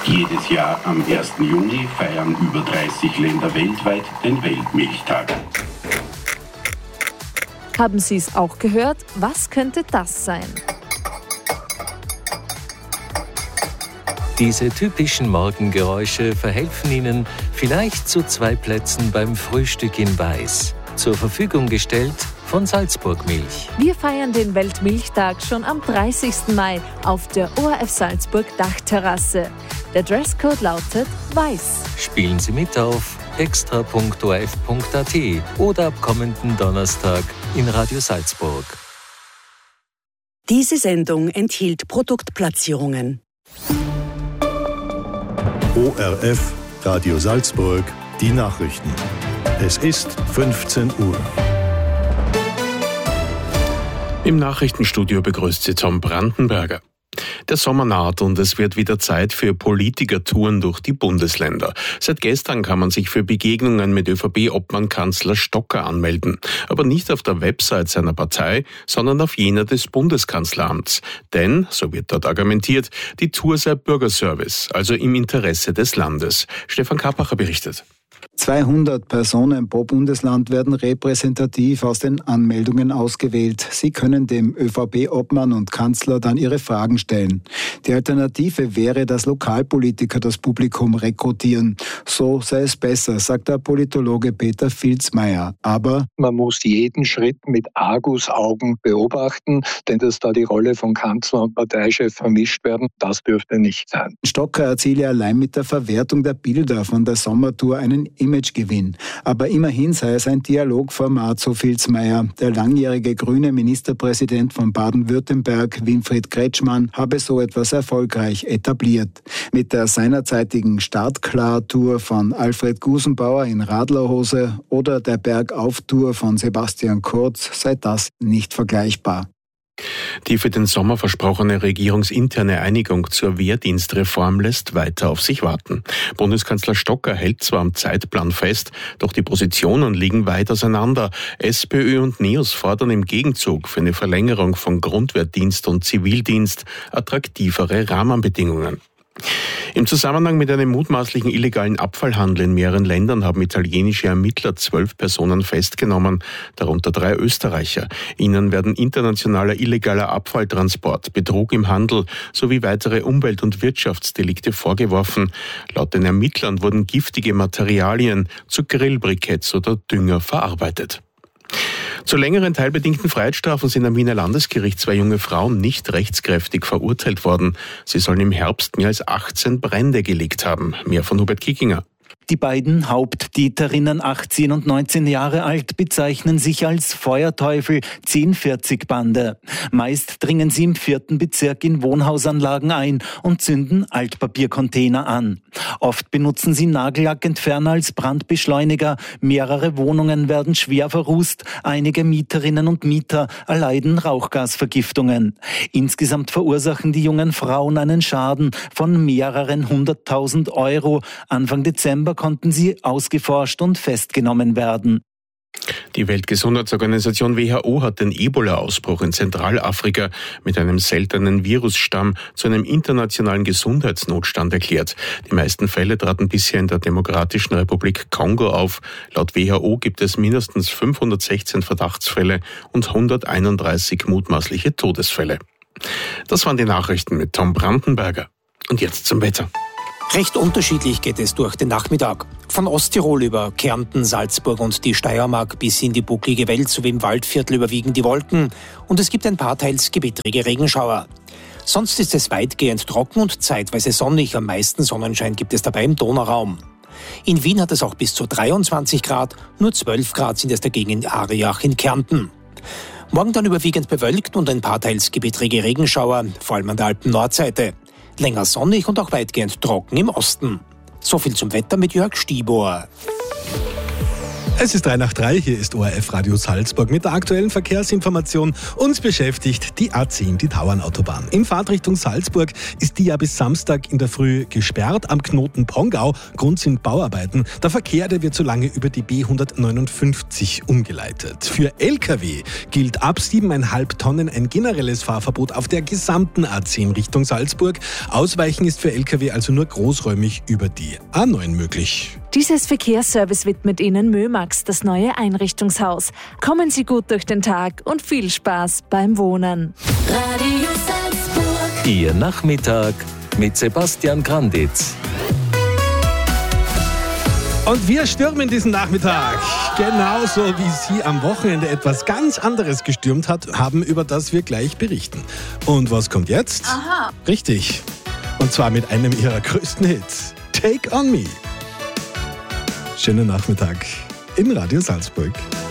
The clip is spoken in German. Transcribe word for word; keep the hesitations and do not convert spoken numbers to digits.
Jedes Jahr am ersten Juni feiern über dreißig Länder weltweit den Weltmilchtag. Haben Sie es auch gehört? Was könnte das sein? Diese typischen Morgengeräusche verhelfen Ihnen vielleicht zu zwei Plätzen beim Frühstück in Weiß. Zur Verfügung gestellt von Salzburg Milch. Wir feiern den Weltmilchtag schon am dreißigsten Mai auf der O R F Salzburg Dachterrasse. Der Dresscode lautet Weiß. Spielen Sie mit auf extra punkt o r f punkt a t oder ab kommenden Donnerstag in Radio Salzburg. Diese Sendung enthielt Produktplatzierungen. O R F, Radio Salzburg, die Nachrichten. Es ist fünfzehn Uhr. Im Nachrichtenstudio begrüßt Sie Tom Brandenberger. Der Sommer naht und es wird wieder Zeit für Politikertouren durch die Bundesländer. Seit gestern kann man sich für Begegnungen mit ÖVP-Obmann Kanzler Stocker anmelden. Aber nicht auf der Website seiner Partei, sondern auf jener des Bundeskanzleramts. Denn, so wird dort argumentiert, die Tour sei Bürgerservice, also im Interesse des Landes. Stefan Kapacher berichtet. zweihundert Personen pro Bundesland werden repräsentativ aus den Anmeldungen ausgewählt. Sie können dem ÖVP-Obmann und Kanzler dann ihre Fragen stellen. Die Alternative wäre, dass Lokalpolitiker das Publikum rekrutieren. So sei es besser, sagt der Politologe Peter Filzmeier. Aber man muss jeden Schritt mit Argusaugen beobachten, denn dass da die Rolle von Kanzler und Parteichef vermischt werden, das dürfte nicht sein. Stocker erziele allein mit der Verwertung der Bilder von der Sommertour einen Imagegewinn. Aber immerhin sei es ein Dialogformat, so Filzmeier. Der langjährige grüne Ministerpräsident von Baden-Württemberg, Winfried Kretschmann, habe so etwas erfolgreich etabliert. Mit der seinerzeitigen Startklar-Tour von Alfred Gusenbauer in Radlerhose oder der Bergauf-Tour von Sebastian Kurz sei das nicht vergleichbar. Die für den Sommer versprochene regierungsinterne Einigung zur Wehrdienstreform lässt weiter auf sich warten. Bundeskanzler Stocker hält zwar am Zeitplan fest, doch die Positionen liegen weit auseinander. SPÖ und NEOS fordern im Gegenzug für eine Verlängerung von Grundwehrdienst und Zivildienst attraktivere Rahmenbedingungen. Im Zusammenhang mit einem mutmaßlichen illegalen Abfallhandel in mehreren Ländern haben italienische Ermittler zwölf Personen festgenommen, darunter drei Österreicher. Ihnen werden internationaler illegaler Abfalltransport, Betrug im Handel sowie weitere Umwelt- und Wirtschaftsdelikte vorgeworfen. Laut den Ermittlern wurden giftige Materialien zu Grillbriketts oder Dünger verarbeitet. Zu längeren teilbedingten Freiheitsstrafen sind am Wiener Landesgericht zwei junge Frauen nicht rechtskräftig verurteilt worden. Sie sollen im Herbst mehr als achtzehn Brände gelegt haben. Mehr von Hubert Kickinger. Die beiden Haupttäterinnen, achtzehn und neunzehn Jahre alt, bezeichnen sich als Feuerteufel zehn vierzig Bande. Meist dringen sie im vierten Bezirk in Wohnhausanlagen ein und zünden Altpapiercontainer an. Oft benutzen sie Nagellackentferner als Brandbeschleuniger. Mehrere Wohnungen werden schwer verrußt. Einige Mieterinnen und Mieter erleiden Rauchgasvergiftungen. Insgesamt verursachen die jungen Frauen einen Schaden von mehreren hunderttausend Euro. Anfang Dezember konnten sie ausgeforscht und festgenommen werden. Die Weltgesundheitsorganisation W H O hat den Ebola-Ausbruch in Zentralafrika mit einem seltenen Virusstamm zu einem internationalen Gesundheitsnotstand erklärt. Die meisten Fälle traten bisher in der Demokratischen Republik Kongo auf. Laut W H O gibt es mindestens fünfhundertsechzehn Verdachtsfälle und hunderteinunddreißig mutmaßliche Todesfälle. Das waren die Nachrichten mit Tom Brandenberger. Und jetzt zum Wetter. Recht unterschiedlich geht es durch den Nachmittag. Von Osttirol über Kärnten, Salzburg und die Steiermark bis in die bucklige Welt sowie im Waldviertel überwiegen die Wolken und es gibt ein paar teils gewittrige Regenschauer. Sonst ist es weitgehend trocken und zeitweise sonnig. Am meisten Sonnenschein gibt es dabei im Donauraum. In Wien hat es auch bis zu dreiundzwanzig Grad, nur zwölf Grad sind es dagegen in Ariach in Kärnten. Morgen dann überwiegend bewölkt und ein paar teils gewittrige Regenschauer, vor allem an der Alpen-Nordseite. Länger sonnig und auch weitgehend trocken im Osten. So viel zum Wetter mit Jörg Stibor. Es ist drei nach drei, hier ist O R F Radio Salzburg mit der aktuellen Verkehrsinformation. Uns beschäftigt die A zehn, die Tauernautobahn. In Fahrtrichtung Salzburg ist die ja bis Samstag in der Früh gesperrt. Am Knoten Pongau, Grund sind Bauarbeiten. Der Verkehr, der wird so lange über die B hundertneunundfünfzig umgeleitet. Für L K W gilt ab siebeneinhalb Tonnen ein generelles Fahrverbot auf der gesamten A zehn Richtung Salzburg. Ausweichen ist für L K W also nur großräumig über die A neun möglich. Dieses Verkehrsservice widmet Ihnen Mömax, das neue Einrichtungshaus. Kommen Sie gut durch den Tag und viel Spaß beim Wohnen. Radio Salzburg. Ihr Nachmittag mit Sebastian Granditz. Und wir stürmen diesen Nachmittag. Genauso wie Sie am Wochenende etwas ganz anderes gestürmt hat, haben, über das wir gleich berichten. Und was kommt jetzt? Aha. Richtig. Und zwar mit einem ihrer größten Hits. Take on Me. Schönen Nachmittag in Radio Salzburg.